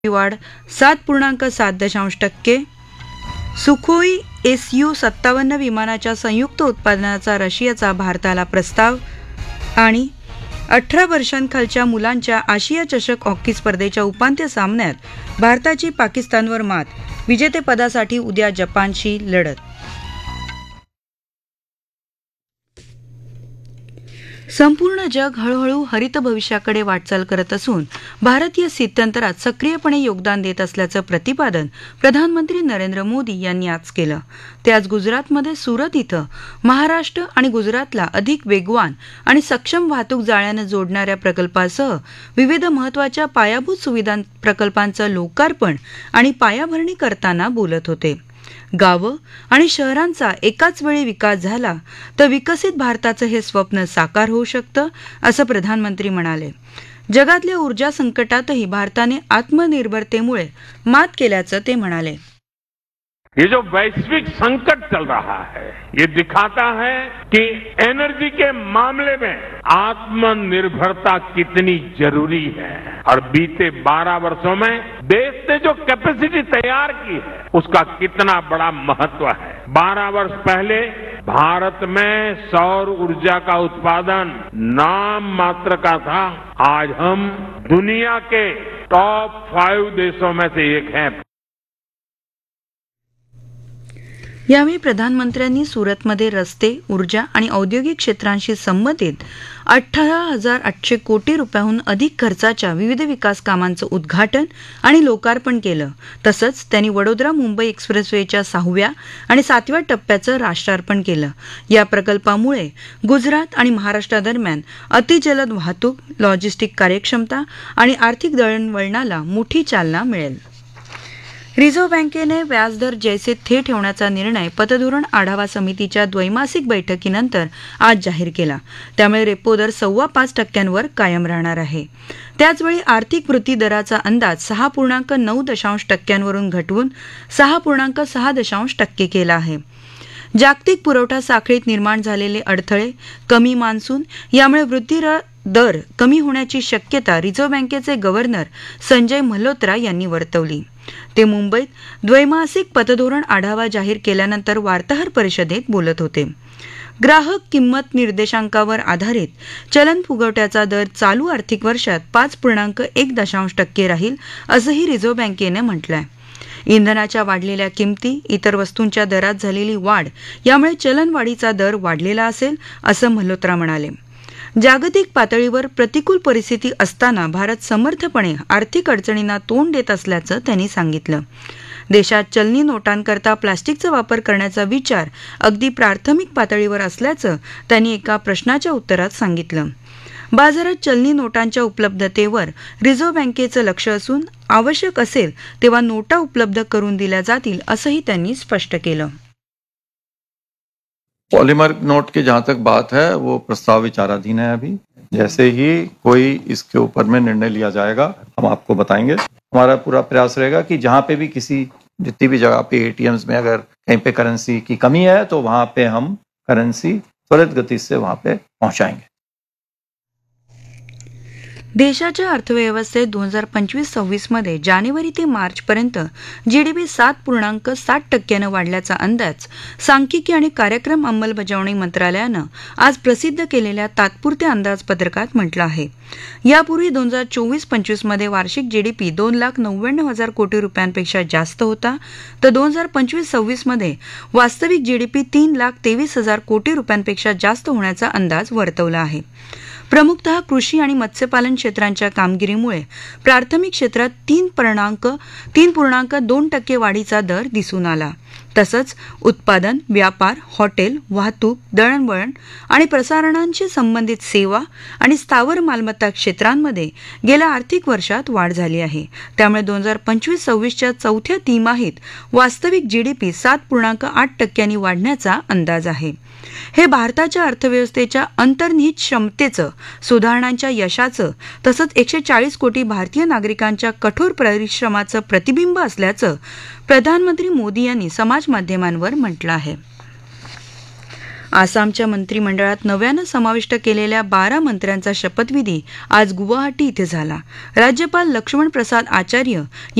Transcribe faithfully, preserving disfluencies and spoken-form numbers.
वाढ सात पूर्णांक सात दशांश टक्के. सुखोई एस यू सत्तावन्न विमानाच्या संयुक्त उत्पादनाचा रशियाचा भारताला प्रस्ताव. आणि अठरा वर्षांखालच्या मुलांच्या आशिया चषक हॉकी स्पर्धेच्या उपांत्य सामन्यात भारताची पाकिस्तानवर मात. विजेतेपदासाठी उद्या जपानशी लढत. संपूर्ण जग हळूहळू हरित भविष्याकडे वाटचाल करत असून भारतीय स्थित्यंतरात सक्रियपणे योगदान देत असल्याचं प्रतिपादन प्रधानमंत्री नरेंद्र मोदी यांनी आज केलं. ते आज गुजरातमध्ये सुरत इथं महाराष्ट्र आणि गुजरातला अधिक वेगवान आणि सक्षम वाहतूक जाळ्यानं जोडणाऱ्या प्रकल्पासह विविध महत्त्वाच्या पायाभूत सुविधा प्रकल्पांचं लोकार्पण आणि पायाभरणी करताना बोलत होते. गावं आणि शहरांचा एकाच वेळी विकास झाला तर विकसित भारताचं हे स्वप्न साकार होऊ शकतं, असं प्रधानमंत्री म्हणाले. जगातल्या ऊर्जा संकटातही भारताने आत्मनिर्भरतेमुळे मात केल्याचं ते म्हणाले. ये जो वैश्विक संकट चल रहा है ये दिखाता है कि एनर्जी के मामले में आत्मनिर्भरता कितनी जरूरी है. और बीते बारह वर्षों में देश ने जो कैपेसिटी तैयार की है उसका कितना बड़ा महत्व है. बारह वर्ष पहले भारत में सौर ऊर्जा का उत्पादन नाम मात्र का था. आज हम दुनिया के टॉप फाइव देशों में से एक हैं. यावेळी प्रधानमंत्र्यांनी सुरतमध्ये रस्ते, ऊर्जा आणि औद्योगिक क्षेत्रांशी संबंधित अठरा हजार आठशे कोटी रुपयांहून अधिक खर्चाच्या विविध विकास कामांचं उद्घाटन आणि लोकार्पण केलं. तसंच त्यांनी वडोदरा मुंबई एक्सप्रेसवेच्या सहाव्या आणि सातव्या टप्प्याचं राष्ट्रार्पण केलं. या प्रकल्पामुळे गुजरात आणि महाराष्ट्रादरम्यान अतिजलद वाहतूक, लॉजिस्टिक कार्यक्षमता आणि आर्थिक दळणवळणाला मोठी चालना मिळेल. रिझर्व्ह बँकेने व्याजदर जैसे थे ठेवण्याचा निर्णय पतधोरण आढावा समितीच्या द्वैमासिक बैठकीनंतर आज जाहीर केला. त्यामुळे रेपो दर सव्वा पाच टक्क्यांवर कायम राहणार आहे. त्याचवेळी आर्थिक वृद्धी दराचा अंदाज सहा पूर्णांक नऊ दशांश टक्क्यांवरून घटवून सहा पूर्णांक सहा दशांश टक्के केला आहे. जागतिक पुरवठा साखळीत निर्माण झालेले अडथळे, कमी मान्सून यामुळे वृद्धी दर कमी होण्याची शक्यता रिझर्व्ह बँकेचे गव्हर्नर संजय मल्होत्रा यांनी वर्तवली. ते मुंबईत द्वैमासिक पतधोरण आढावा जाहीर केल्यानंतर वार्ताहर परिषदेत बोलत होते. ग्राहक किंमत निर्देशांकावर आधारित चलन फुगवट्याचा दर चालू आर्थिक वर्षात पाच पूर्णांक एक दशांश टक्के राहील, असंही रिझर्व्ह बँकेनं म्हटलंय. इंधनाच्या वाढलेल्या किमती, इतर वस्तूंच्या दरात झालेली वाढ यामुळे चलनवाढीचा दर वाढलेला असेल, असं मल्होत्रा म्हणाले. जागतिक पातळीवर प्रतिकूल परिस्थिती असताना भारत समर्थपणे आर्थिक अडचणींना तोंड देत असल्याचं त्यांनी सांगितलं. देशात चलनी नोटांकरता प्लास्टिकचा वापर करण्याचा विचार अगदी प्राथमिक पातळीवर असल्याचं त्यांनी एका प्रश्नाच्या उत्तरात सांगितलं. बाजारात चलनी नोटांच्या उपलब्धतेवर रिझर्व्ह बँकेचं लक्ष असून आवश्यक असेल तेव्हा नोटा उपलब्ध करून दिल्या जातील, असंही त्यांनी स्पष्ट केलं. पॉलीमर नोट की जहां तक बात है वो प्रस्ताव विचाराधीन है. अभी जैसे ही कोई इसके ऊपर में निर्णय लिया जाएगा हम आपको बताएंगे. हमारा पूरा प्रयास रहेगा कि जहां पे भी किसी जितनी भी जगह पे एटीएम्स में अगर कहीं पे करेंसी की कमी है तो वहां पे हम करेंसी त्वरित गति से वहां पे पहुंचाएंगे. देशाच्या अर्थव्यवस्थेत दोन हजार पंचवीस सव्वीस मध्ये जानेवारी ते मार्चपर्यंत जीडीपी सात पूर्णांक सात टक्क्यानं वाढल्याचा अंदाज सांख्यिकी आणि कार्यक्रम अंमलबजावणी मंत्रालयानं आज प्रसिद्ध केलेल्या तात्पुरत्या अंदाजपत्रकात म्हटलं आहे. यापूर्वी दोन हजार चोवीस पंचवीस मध्ये वार्षिक जीडीपी दोन लाख नव्याण्णव हजार कोटी रुपयांपेक्षा जास्त होता, तर दोन हजार पंचवीस सव्वीस मध्ये वास्तविक जीडीपी तीन लाख तेवीस हजार कोटी रुपयांपेक्षा जास्त होण्याचा अंदाज वर्तवला आहे. प्रमुखतः कृषी आणि मत्स्यपालन क्षेत्रांच्या कामगिरीमुळे प्राथमिक क्षेत्रात तीन पूर्णांक तीन पूर्णांक दोन टक्के वाढीचा दर दिसून आला. तसंच उत्पादन, व्यापार, हॉटेल, वाहतूक, दळणवळण आणि प्रसारणांशी संबंधित सेवा आणि स्थावर मालमत्ता क्षेत्रांमध्ये गेल्या आर्थिक वर्षात वाढ झाली आहे. त्यामुळे दोन हजार पंचवीस सव्वीसच्या चौथ्या तिमाहीत वास्तविक जीडीपी सात पूर्णांक आठ टक्क्यांनी वाढण्याचा अंदाज आहे. हे भारताच्या अर्थव्यवस्थेच्या अंतर्निहित क्षमतेचं, सुधारणांच्या यशाचं तसंच एकशे चाळीस कोटी भारतीय नागरिकांच्या कठोर परिश्रमाचं प्रतिबिंब असल्याचं प्रधानमंत्री मोदी यांनी समाज माध्यमांवर म्हटलं आहे. आसामच्या मंत्रिमंडळात नव्यानं समाविष्ट केलेल्या बारा मंत्र्यांचा शपथविधी आज गुवाहाटी इथे झाला. राज्यपाल लक्ष्मण प्रसाद आचार्य